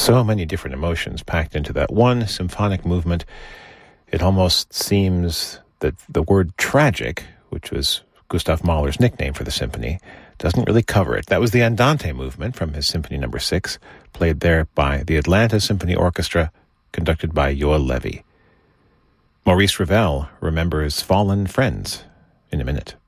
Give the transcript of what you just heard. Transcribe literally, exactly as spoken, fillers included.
So many different emotions packed into that one symphonic movement. It almost seems that the word tragic, which was Gustav Mahler's nickname for the symphony, doesn't really cover it. That was the Andante movement from his Symphony Number Six, played there by the Atlanta Symphony Orchestra, conducted by Yoel Levi. Maurice Ravel remembers fallen friends in a minute.